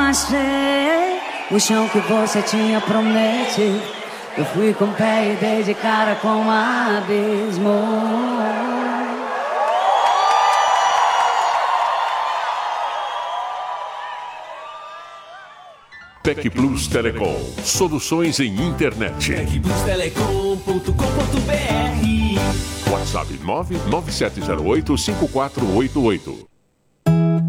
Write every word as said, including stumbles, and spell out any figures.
achei o chão que você tinha prometido. Eu fui com o pé e dei de cara com um abismo. TecPlus Telecom. Soluções em internet. tec plus telecom ponto com ponto br. WhatsApp nove nove sete zero oito cinco quatro oito oito.